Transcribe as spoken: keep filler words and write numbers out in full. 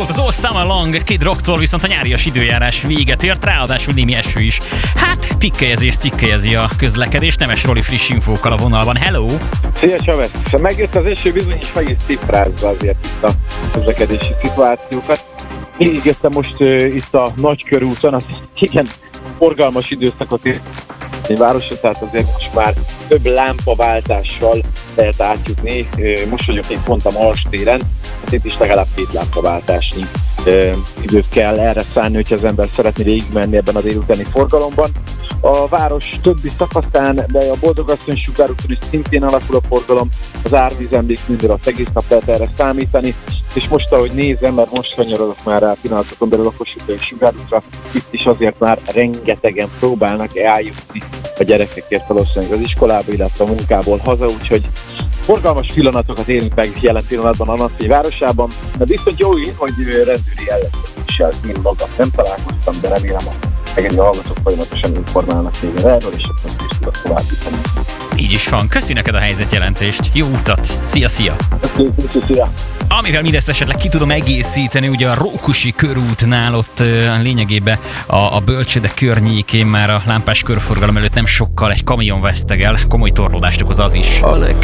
volt az All Summer Long Kid Rocktól, viszont a nyárias időjárás véget ért, ráadásul némi eső is. Hát, pikkelyezés cikkelyezi a közlekedés. Nemes Roli friss infókkal a vonalban. Hello! Szia Csavesz! Megjött az eső, bizony is meg is cifrázza azért itt a közlekedési szituációkat. Én jöttem most uh, itt a Nagykörúton, az igen forgalmas időszakot ért a városra, tehát azért most már több lámpaváltással lehet átjutni. Most vagyok egy pont a Malas téren, hát itt is legalább két lámpaváltásnyi uh, időt kell erre szállni, hogyha az ember szeretné végigmenni ebben a délutáni forgalomban. A város többi szakaszán, de a Boldogasszony sugárúton is szintén alakul a forgalom, az árvízen még minden az egész nap lehet erre számítani, és most ahogy nézem, mert most kanyarodok már rá pillanatokon belül a Kossuth Lőrinc sugárútra, itt is azért már rengetegen próbálnak eljutni a gyerekekért valószínűleg az iskolába, illetve a munkából haza, úgyhogy forgalmas pillanatokat élünk meg jelen pillanatban a Nagyszény városában, de viszont jó így, hogy rendőri ellenőrzéssel én magam nem találkoztam, de remélem a megint a hallgatók folyamatosan informálnak még erről, és akkor is tudok továbbítani. Így is van. Köszi neked a helyzetjelentést. Jó utat. Szia, szia! Köszönöm, szia! Amivel mindezt esetleg ki tudom egészíteni, ugye a Rókusi körútnál ott uh, lényegében a, a bölcsőde környékén már a lámpás körforgalom előtt nem sokkal egy kamion vesztegel, komoly torlódást okoz az is.